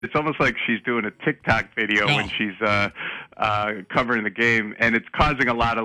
It's almost like she's doing a TikTok video when she's covering the game, and it's causing a lot of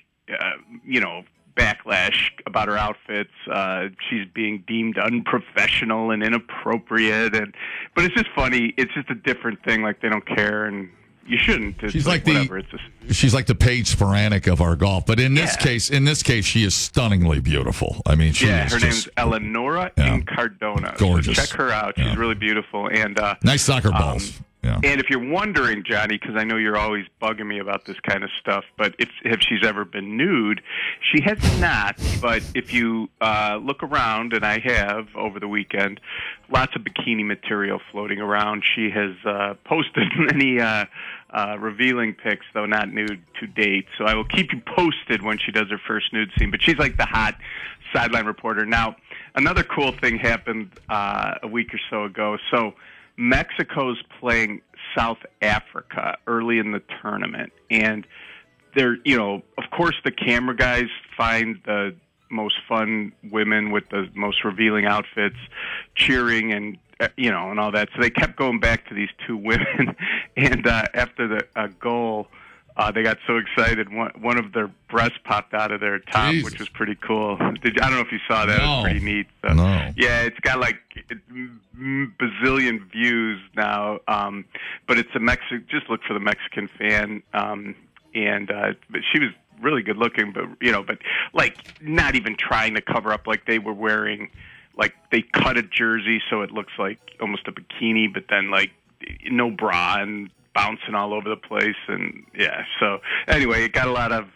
backlash about her outfits. She's being deemed unprofessional and inappropriate, but it's just funny. It's just a different thing. Like they don't care, and you shouldn't. It's she's like whatever. She's like the Paige Spiranac of our golf, but in this case, she is stunningly beautiful. I mean, her name's Eleonora Incardona. Gorgeous. So check her out. She's really beautiful and nice soccer balls. Yeah. And if you're wondering, Johnny, because I know you're always bugging me about this kind of stuff, but if she's ever been nude, she has not. But if you look around, and I have over the weekend, lots of bikini material floating around. She has posted many revealing pics, though not nude to date. So I will keep you posted when she does her first nude scene. But she's like the hot sideline reporter. Now, another cool thing happened a week or so ago. So Mexico's playing South Africa early in the tournament, and they're, of course, the camera guys find the most fun women with the most revealing outfits, cheering and and all that. So they kept going back to these two women, and after the goal, they got so excited. One of their breasts popped out of their top, Jesus. Which was pretty cool. I don't know if you saw that. No. It was pretty neat. So, no. Yeah, it's got like bazillion views now. But it's just look for the Mexican fan. But she was really good looking, but like not even trying to cover up, like they were wearing, like they cut a jersey so it looks like almost a bikini, but then like no bra and bouncing all over the place, and so anyway, it got a lot of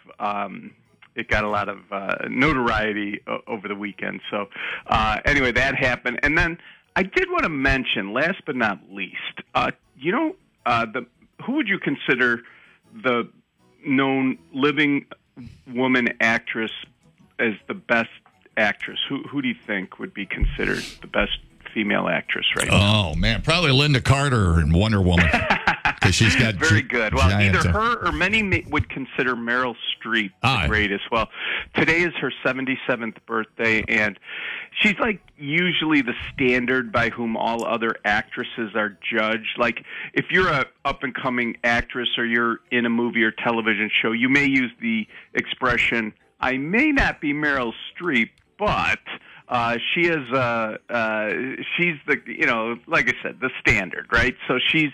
notoriety over the weekend. So anyway, that happened, and then I did want to mention, last but not least, who would you consider the known living woman actress as the best actress? Who do you think would be considered the best female actress right now? Oh man, probably Linda Carter in Wonder Woman. Because she's got very good. Well, either her or many would consider Meryl Streep the greatest. Well, today is her 77th birthday, and she's like usually the standard by whom all other actresses are judged. Like if you're a up-and-coming actress or you're in a movie or television show, you may use the expression, "I may not be Meryl Streep, but..." She is, she's the, like I said, the standard, right? So she's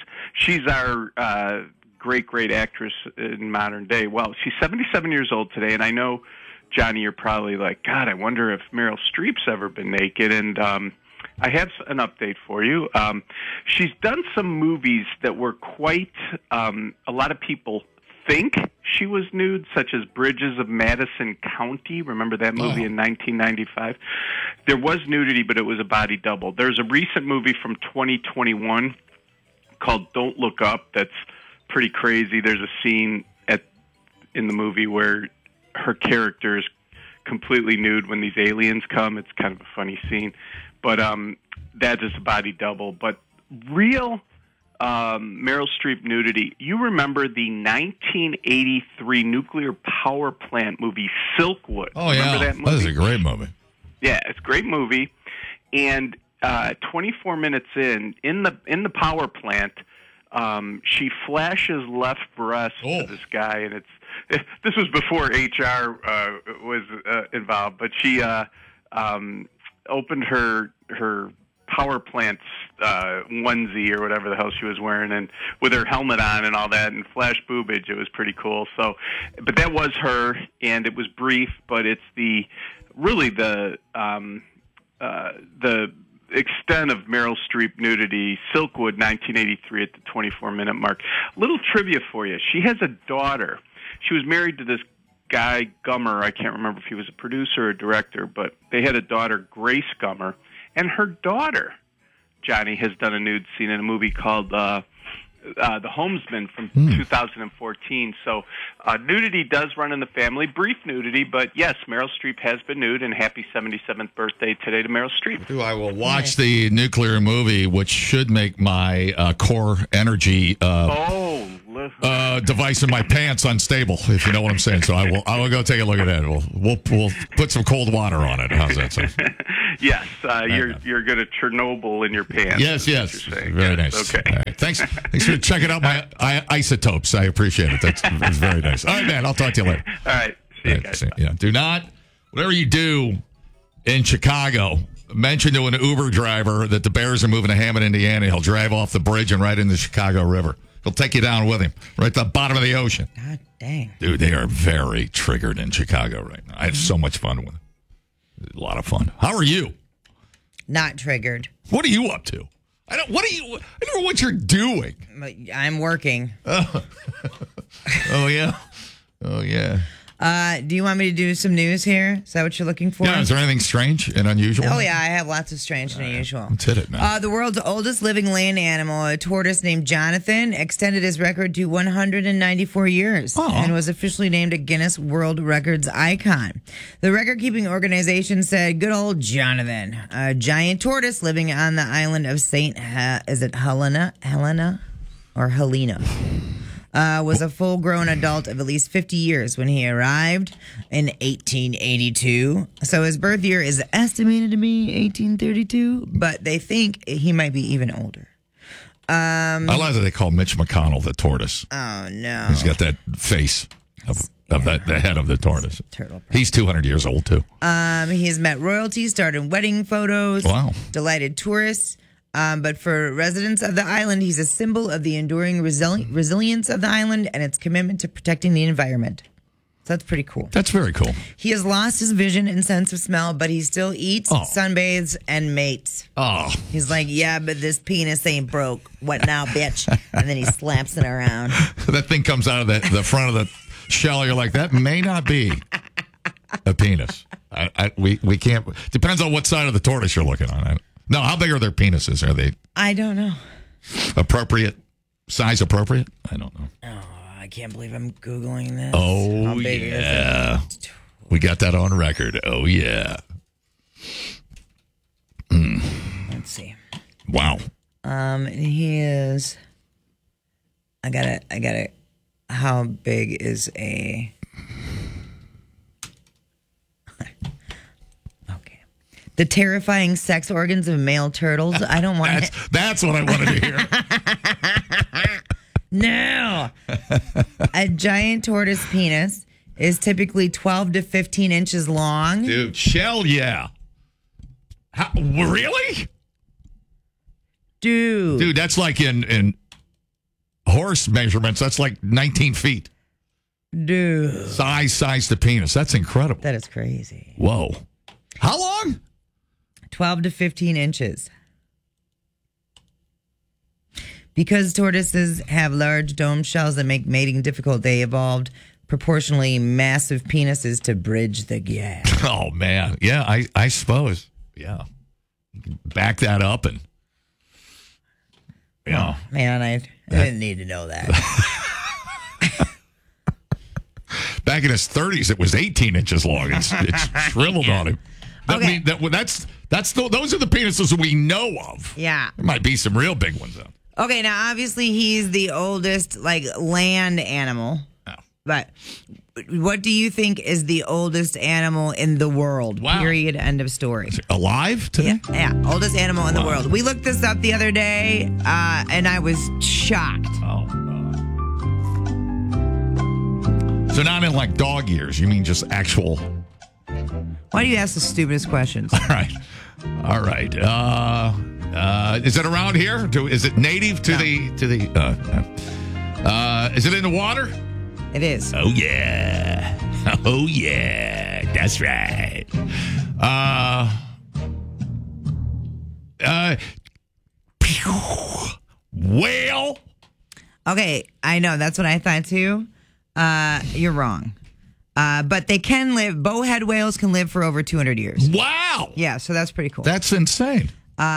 our great actress in modern day. Well, she's 77 years old today, and I know, Johnny, you're probably like, God, I wonder if Meryl Streep's ever been naked, and I have an update for you. She's done some movies that were quite, a lot of people think she was nude, such as Bridges of Madison County. Remember that movie in 1995? There was nudity, but it was a body double. There's a recent movie from 2021 called Don't Look Up that's pretty crazy. There's a scene in the movie where her character is completely nude when these aliens come. It's kind of a funny scene. But that is a body double. But real Meryl Streep nudity. You remember the 1983 nuclear power plant movie Silkwood? Oh, remember that movie? That is a great movie. Yeah, it's a great movie. And 24 minutes in the power plant, she flashes left breast to this guy, and this was before HR was involved, but she opened her power plant's onesie or whatever the hell she was wearing, and with her helmet on and all that, and flash boobage. It was pretty cool. So, but that was her, and it was brief, but it's the extent of Meryl Streep nudity. Silkwood, 1983, at the 24-minute mark. Little trivia for you: she has a daughter. She was married to this guy Gummer. I can't remember if he was a producer or a director, but they had a daughter, Grace Gummer. And her daughter, Johnny, has done a nude scene in a movie called The Homesman from 2014. So nudity does run in the family. Brief nudity, but yes, Meryl Streep has been nude, and happy 77th birthday today to Meryl Streep. I will watch the nuclear movie, which should make my core energy device in my pants unstable, if you know what I'm saying. So I will go take a look at that. We'll put some cold water on it. How's that sound? Yes, you're going to Chernobyl in your pants. Yes. Very nice. Okay. All right. Thanks for checking out my isotopes. I appreciate it. That's very nice. All right, man. I'll talk to you later. All right. See you guys. Yeah. Do not, whatever you do in Chicago, mention to an Uber driver that the Bears are moving to Hammond, Indiana. He'll drive off the bridge and right in the Chicago River. He'll take you down with him, right to the bottom of the ocean. God dang. Dude, they are very triggered in Chicago right now. I have so much fun with it. A lot of fun. How are you? Not triggered. What are you up to? I don't know what you're doing. I'm working. Oh yeah. Do you want me to do some news here? Is that what you're looking for? Yeah, is there anything strange and unusual? Oh, yeah, I have lots of strange and unusual. Let's hit it, man. The world's oldest living land animal, a tortoise named Jonathan, extended his record to 194 years and was officially named a Guinness World Records icon. The record-keeping organization said, good old Jonathan, a giant tortoise living on the island of is it Helena? Was a full-grown adult of at least 50 years when he arrived in 1882. So his birth year is estimated to be 1832, but they think he might be even older. I love that they call Mitch McConnell the tortoise. Oh, no. He's got that face of the head of the tortoise. Turtle. He's 200 years old, too. He has met royalty, starred in wedding photos. Wow. Delighted tourists. But for residents of the island, he's a symbol of the enduring resilience of the island and its commitment to protecting the environment. So that's pretty cool. That's very cool. He has lost his vision and sense of smell, but he still eats, sunbathes, and mates. Oh. He's like, yeah, but this penis ain't broke. What now, bitch? And then he slaps it around. That thing comes out of the front of the shell. You're like, that may not be a penis. We can't. Depends on what side of the tortoise you're looking on. No, how big are their penises? Are they? I don't know. Appropriate? Size appropriate? I don't know. Oh, I can't believe I'm Googling this. Oh, how big yeah. Is it? We got that on record. Oh, yeah. Let's see. Wow. He is. I got it. How big is a? The terrifying sex organs of male turtles. I don't want That's what I wanted to hear. No. A giant tortoise penis is typically 12 to 15 inches long. Dude, shell, yeah. Really? Dude, that's like in horse measurements, that's like 19 feet. Dude. Size to penis. That's incredible. That is crazy. Whoa. How long? 12 to 15 inches. Because tortoises have large dome shells that make mating difficult, they evolved proportionally massive penises to bridge the gap. Oh, man. Yeah, I suppose. Yeah. You can back that up and... Yeah. Oh, man, I didn't need to know that. Back in his 30s, it was 18 inches long. It's shriveled on him. Okay. Those are the penises we know of. Yeah. There might be some real big ones, though. Okay, now, obviously, he's the oldest, land animal. Oh. But what do you think is the oldest animal in the world? Wow. Period. End of story. Alive today? Yeah, oldest animal in the world. We looked this up the other day, and I was shocked. Oh, so not in dog years. You mean just actual... Why do you ask the stupidest questions? All right. Is it around here? Is it native to the? Is it in the water? It is. Oh yeah. That's right. Whale. Okay, I know. That's what I thought too. You're wrong. But they can live, bowhead whales can live for over 200 years. Wow. Yeah, so that's pretty cool. That's insane.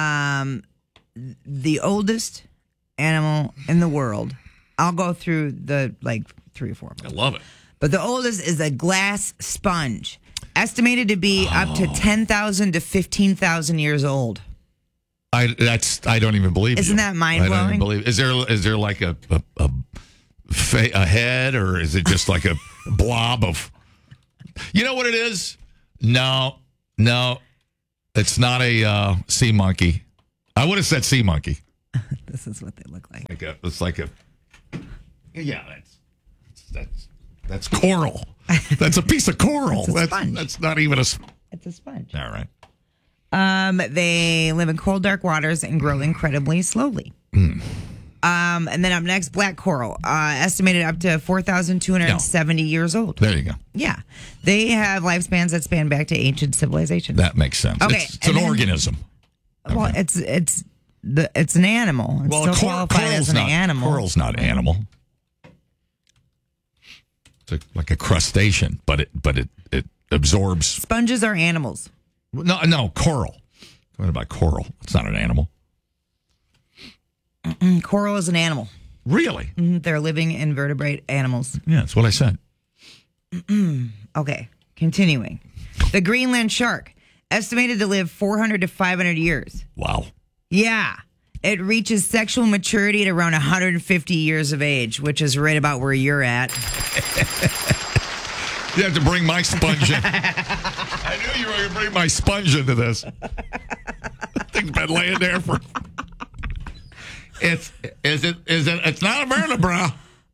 The oldest animal in the world, I'll go through the 3 or 4 of them. I love it. But the oldest is a glass sponge, estimated to be up to 10,000 to 15,000 years old. I don't even believe. Isn't that mind-blowing? I don't even believe. Is there like a head, or is it just like a blob of? You know what it is? No. It's not a sea monkey. I would have said sea monkey. This is what they look like. It's like a. Yeah, that's coral. That's a piece of coral. It's a sponge. That's not even a. It's a sponge. All right. They live in cold, dark waters and grow incredibly slowly. And then up next, black coral, estimated up to 4,270 years old. There you go. Yeah. They have lifespans that span back to ancient civilizations. That makes sense. Okay. It's an organism. Well, okay. it's an animal. It's still qualified as an animal. Coral's not an animal. It's like a crustacean, but it absorbs. Sponges are animals. No, coral. What about coral? It's not an animal. Coral is an animal. Really? They're living invertebrate animals. Yeah, that's what I said. Okay, continuing. The Greenland shark, estimated to live 400 to 500 years. Wow. Yeah. It reaches sexual maturity at around 150 years of age, which is right about where you're at. You have to bring my sponge in. I knew you were going to bring my sponge into this. That thing's been laying there for... It's not a vertebra.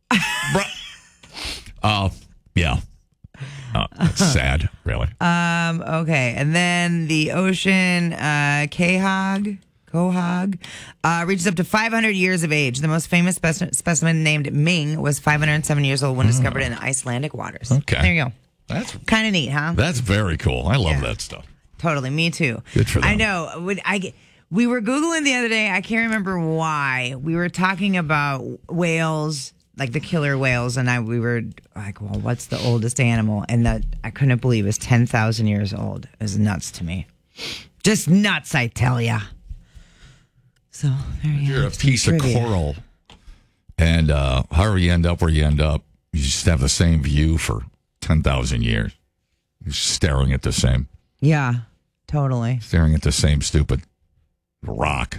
Yeah. It's sad, really. Okay, and then the ocean quahog reaches up to 500 years of age. The most famous specimen, named Ming, was 507 years old when discovered in Icelandic waters. Okay, there you go. That's kind of neat, huh? That's very cool. I love that stuff. Totally, me too. Good for them. I know. We were Googling the other day. I can't remember why. We were talking about whales, like the killer whales, and we were like, well, what's the oldest animal? And that I couldn't believe is 10,000 years old. It was nuts to me. Just nuts, I tell ya. So there you go. You're a piece of coral. And however you end up where you end up, you just have the same view for 10,000 years. You're staring at the same. Yeah, totally. Staring at the same stupid rock.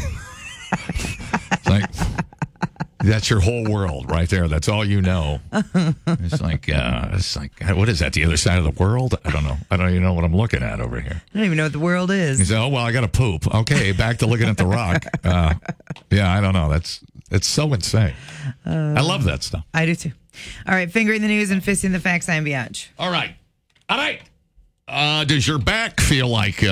It's like, that's your whole world right there. That's all you know. It's like, what is that? The other side of the world? I don't know. I don't even know what I'm looking at over here. I don't even know what the world is. You say, oh, well, I got to poop. Okay, back to looking at the rock. Yeah, I don't know. It's so insane. I love that stuff. I do too. All right, fingering the news and fisting the facts. I'm Biatch. All right. Does your back feel like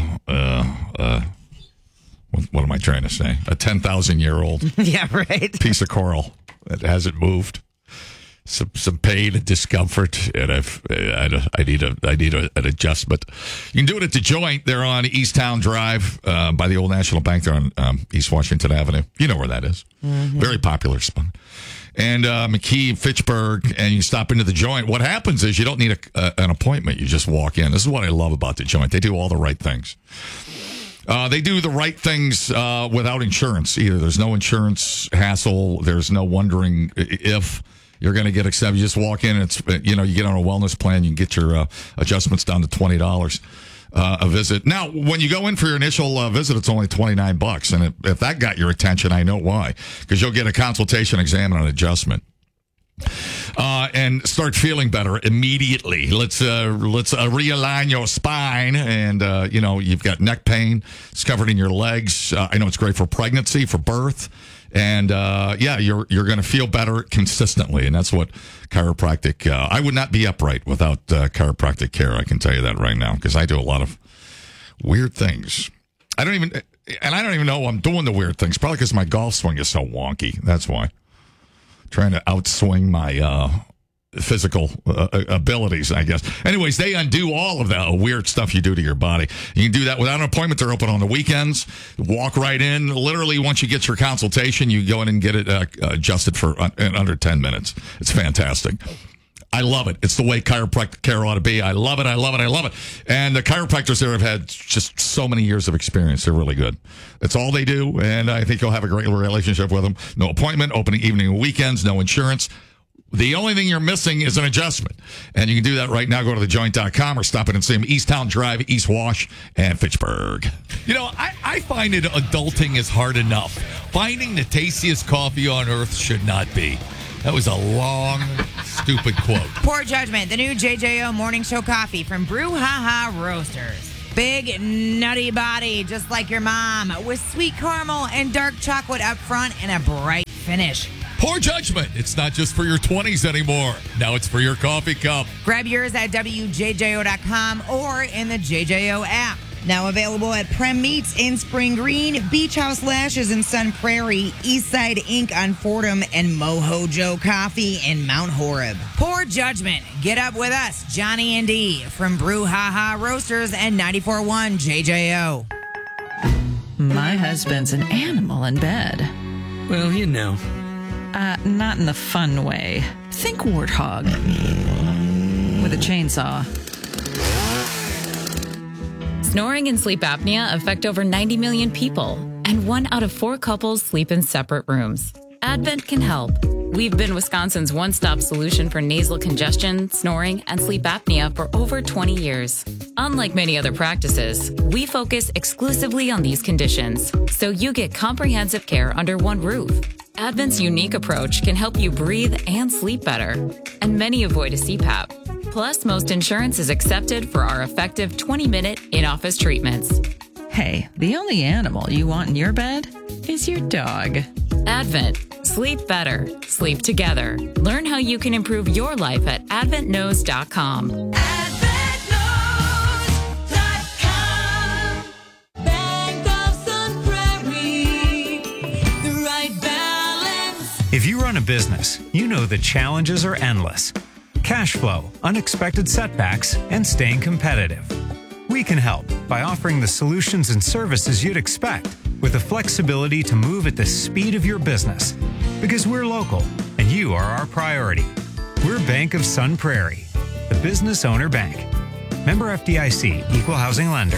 what am I trying to say? A 10,000-year-old yeah, right. piece of coral that hasn't moved. Some pain and discomfort, and I need an adjustment. You can do it at The Joint. They're on Easttown Drive by the Old National Bank. They're on East Washington Avenue. You know where that is. Mm-hmm. Very popular spot. And McKee, Fitchburg, and you stop into The Joint. What happens is you don't need an appointment. You just walk in. This is what I love about The Joint. They do all the right things. They do the right things without insurance either. There's no insurance hassle. There's no wondering if you're going to get accepted. You just walk in and you get on a wellness plan. You can get your adjustments down to $20 a visit. Now, when you go in for your initial visit, it's only $29. And if that got your attention, I know why. Because you'll get a consultation, exam, and an adjustment. And start feeling better immediately. Let's realign your spine, and you've got neck pain. It's covered in your legs. I know it's great for pregnancy, for birth, and you're going to feel better consistently, and that's what chiropractic. I would not be upright without chiropractic care. I can tell you that right now, because I do a lot of weird things. I don't even know I'm doing the weird things. Probably because my golf swing is so wonky. That's why. Trying to outswing my physical abilities, I guess. Anyways, they undo all of the weird stuff you do to your body. You can do that without an appointment. They're open on the weekends. Walk right in. Literally, once you get your consultation, you go in and get it adjusted in under 10 minutes. It's fantastic. I love it. It's the way chiropractic care ought to be. I love it. I love it. I love it. And the chiropractors there have had just so many years of experience. They're really good. That's all they do. And I think you'll have a great relationship with them. No appointment, opening evening and weekends, no insurance. The only thing you're missing is an adjustment. And you can do that right now. Go to thejoint.com or stop in and see them. Easttown Drive, East Wash, and Fitchburg. I find it adulting is hard enough. Finding the tastiest coffee on earth should not be. That was a long, stupid quote. Poor judgment. The new JJO Morning Show coffee from Brew Ha Ha Roasters. Big, nutty body, just like your mom, with sweet caramel and dark chocolate up front and a bright finish. Poor Judgment. It's not just for your 20s anymore. Now it's for your coffee cup. Grab yours at WJJO.com or in the JJO app. Now available at Prem Meats in Spring Green, Beach House Lashes in Sun Prairie, Eastside Inc. on Fordham, and Mojo Joe Coffee in Mount Horeb. Poor Judgment. Get up with us, Johnny and D, from Brew Ha Ha Roasters and 94.1 JJO. My husband's an animal in bed. Well, you know. Not in the fun way. Think warthog. With a chainsaw. Snoring and sleep apnea affect over 90 million people, and 1 out of 4 couples sleep in separate rooms. Advent can help. We've been Wisconsin's one-stop solution for nasal congestion, snoring, and sleep apnea for over 20 years. Unlike many other practices, we focus exclusively on these conditions, so you get comprehensive care under one roof. Advent's unique approach can help you breathe and sleep better, and many avoid a CPAP. Plus, most insurance is accepted for our effective 20-minute in-office treatments. Hey, the only animal you want in your bed is your dog. Advent. Sleep better. Sleep together. Learn how you can improve your life at adventknows.com. AdventKnows.com. Bank of Sun Prairie. The right balance. If you run a business, you know the challenges are endless. Cash flow, unexpected setbacks, and staying competitive. We can help by offering the solutions and services you'd expect with the flexibility to move at the speed of your business. Because we're local and you are our priority. We're Bank of Sun Prairie, the business owner bank. Member FDIC, equal housing lender.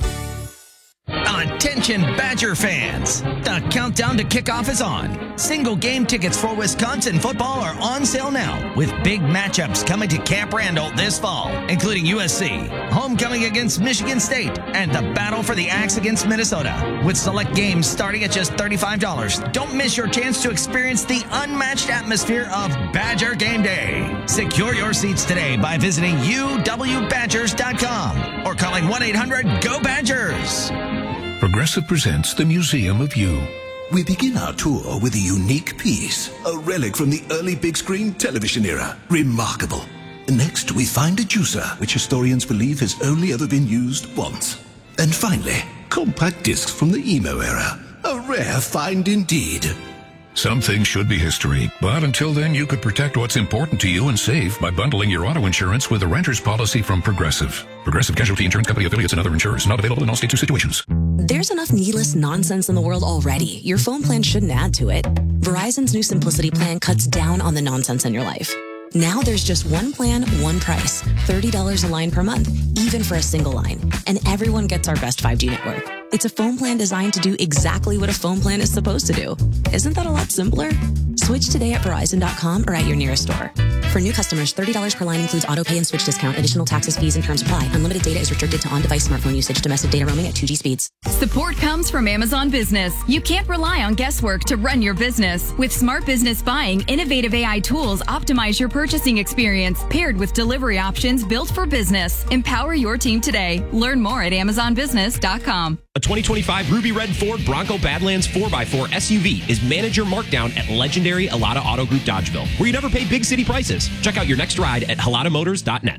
Attention Badger fans! The countdown to kickoff is on. Single game tickets for Wisconsin football are on sale now, with big matchups coming to Camp Randall this fall, including USC, homecoming against Michigan State, and the battle for the Axe against Minnesota, with select games starting at just $35. Don't miss your chance to experience the unmatched atmosphere of Badger Game Day. Secure your seats today by visiting uwbadgers.com or calling 1-800-GO-BADGERS. Progressive presents the Museum of You. We begin our tour with a unique piece, a relic from the early big screen television era. Remarkable. Next, we find a juicer, which historians believe has only ever been used once. And finally, compact discs from the emo era. A rare find indeed. Some things should be history, but until then you could protect what's important to you and save by bundling your auto insurance with a renter's policy from Progressive. Progressive Casualty Insurance Company affiliates and other insurers. Not available in all states or situations. There's enough needless nonsense in the world already. Your phone plan shouldn't add to it. Verizon's new Simplicity plan cuts down on the nonsense in your life. Now there's just one plan, one price. $30 a line per month, even for a single line. And everyone gets our best 5G network. It's a phone plan designed to do exactly what a phone plan is supposed to do. Isn't that a lot simpler? Switch today at Verizon.com or at your nearest store. For new customers, $30 per line includes auto pay and switch discount. Additional taxes, fees, and terms apply. Unlimited data is restricted to on-device smartphone usage. Domestic data roaming at 2G speeds. Support comes from Amazon Business. You can't rely on guesswork to run your business. With smart business buying, innovative AI tools optimize your purchasing experience, paired with delivery options built for business. Empower your team today. Learn more at AmazonBusiness.com. A 2025 Ruby Red Ford Bronco Badlands 4x4 SUV is manager markdown at legendary Alada Auto Group Dodgeville, where you never pay big city prices. Check out your next ride at halatamotors.net.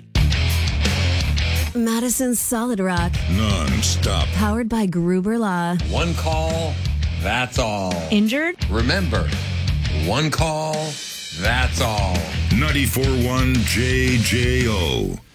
Madison Solid Rock. Non-stop. Powered by Gruber Law. One call, that's all. Injured? Remember, one call, that's all. 94.1 JJO.